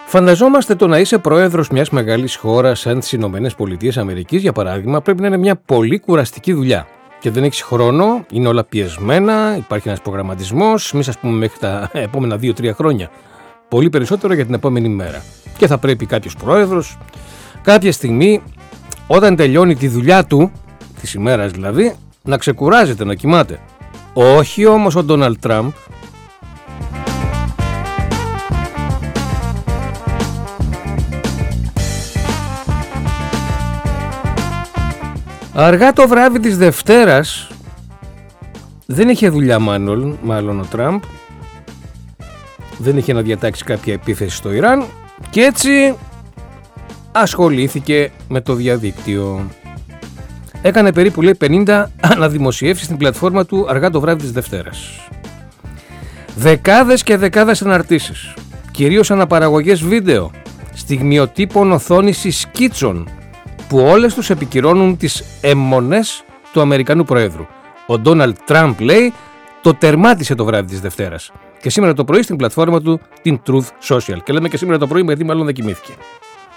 Φανταζόμαστε το να είσαι πρόεδρος μιας μεγάλης χώρας σαν τις ΗΠΑ, για παράδειγμα, πρέπει να είναι μια πολύ κουραστική δουλειά. Και δεν έχεις χρόνο, είναι όλα πιεσμένα, υπάρχει ένας προγραμματισμός, μη σας πούμε μέχρι τα επόμενα 2-3 χρόνια. Πολύ περισσότερο για την επόμενη μέρα. Και θα πρέπει κάποιος πρόεδρος κάποια στιγμή, όταν τελειώνει τη δουλειά του, της ημέρας δηλαδή, να ξεκουράζεται, να κοιμάται. Όχι όμως ο Ντόναλντ Τραμπ. Αργά το βράδυ της Δευτέρας, δεν είχε δουλειά μάλλον ο Τραμπ, δεν είχε να διατάξει κάποια επίθεση στο Ιράν και έτσι ασχολήθηκε με το διαδίκτυο. Έκανε περίπου 50 αναδημοσιεύσεις στην πλατφόρμα του αργά το βράδυ της Δευτέρας. Δεκάδες και δεκάδες αναρτήσεις, κυρίως αναπαραγωγές βίντεο, στιγμιοτύπων οθόνης σκίτσων, που όλες τους επικυρώνουν τις αιμονές του Αμερικανού Προέδρου. Ο Ντόναλντ Τραμπ, λέει, το τερμάτισε το βράδυ της Δευτέρας. Και σήμερα το πρωί στην πλατφόρμα του, την Truth Social. Και λέμε και σήμερα το πρωί γιατί μάλλον δεν κοιμήθηκε.